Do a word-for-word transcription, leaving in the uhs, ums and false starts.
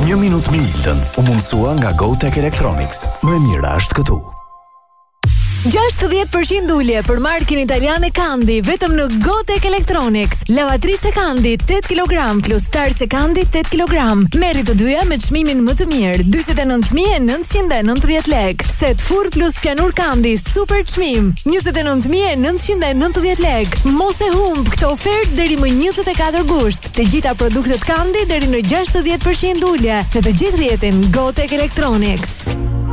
Një minutë me Iltën u mundësua nga GoTech Electronics. Më e mira është këtu. gjashtëdhjetë përqind ulje për markën italiane Kandi vetëm në GoTech Electronics. Lavatrice Kandi tetë kilogram plus Tarse Kandi tetë kilogram. Merri të dyja me çmimin më të mirë, dyzet e nëntë mijë e nëntëqind e nëntëdhjetë lekë. Set fur plus pianur Kandi super çmim, njëzet e nëntë mijë e nëntëqind e nëntëdhjetë lekë. Mos e humb këtë ofertë deri më njëzet e katër gusht. Të gjitha produktet Kandi deri në gjashtëdhjetë përqind ulje në të gjithë rrjetin GoTech Electronics.